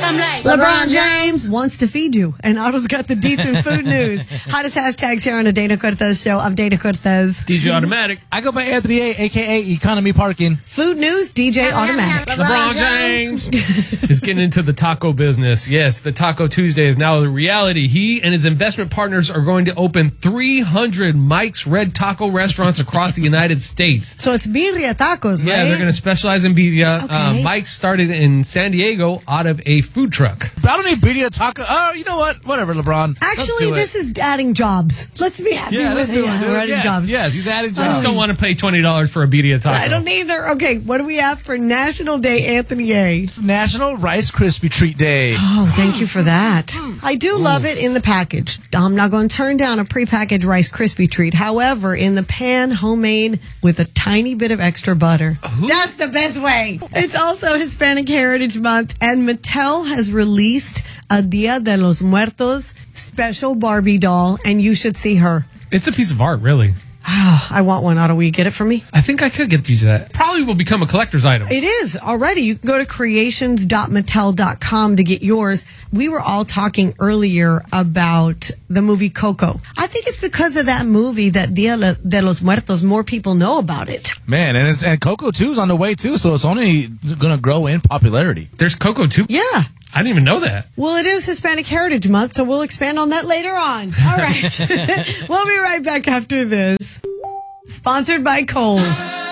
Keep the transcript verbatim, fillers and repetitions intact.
I'm like, LeBron James wants to feed you, and Otto's got the decent food news. Hottest hashtags here on the Dana Cortez Show. I'm Dana Cortez. D J Automatic. I go by Anthony A, a k a. Economy Parking. Food news, D J Automatic. LeBron James is getting into the taco business. Yes, the Taco Tuesday is now a reality. He and his investment partners are going to open three hundred Mike's Red Taco restaurants across the United States. So it's birria tacos, right? Yeah, they're going to specialize in birria. Okay. Uh, Mike's started in San Diego out of a food truck. I don't need birria taco. Oh, you know what? Whatever, LeBron. Actually, this is adding jobs. Let's be happy Yeah, with let's do it. it. Yeah, dude. we're adding yes, jobs. yes, he's adding I jobs. just don't want to pay twenty dollars for a birria taco. I don't either. Okay, what do we have for National Day, Anthony A? National Rice Krispie Treat Day. Oh, thank you for that. I do love it in the package. I'm not going to turn down a prepackaged Rice Krispie treat. However, in the pan, homemade with a tiny bit of extra butter. That's the best way. It's also Hispanic Heritage Month, and Mattel has released a Dia de los Muertos special Barbie doll, and you should see her. It's a piece of art, really. Oh, I want one. Otto, will you get it for me? I think I could get you that. Probably will become a collector's item. It is already. You can go to creations dot mattel dot com to get yours. We were all talking earlier about the movie Coco. I think it's because of that movie that Dia de los Muertos, more people know about it. Man, and it's, and Coco two is on the way too, so it's only going to grow in popularity. There's Coco too? Yeah. I didn't even know that. Well, it is Hispanic Heritage Month, so we'll expand on that later on. All right. We'll be right back after this. Sponsored by Kohl's.